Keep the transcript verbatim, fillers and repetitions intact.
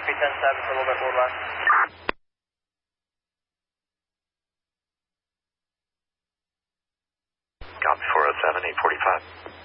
three ten seven for a little bit more left. Copy four oh seven, eight forty-five.